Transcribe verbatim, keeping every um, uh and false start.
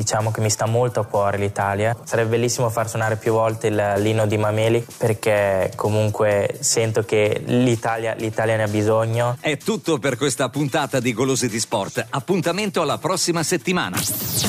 Diciamo che mi sta molto a cuore l'Italia. Sarebbe bellissimo far suonare più volte il, l'inno di Mameli, perché comunque sento che l'Italia, l'Italia ne ha bisogno. È tutto per questa puntata di Golosi di Sport. Appuntamento alla prossima settimana.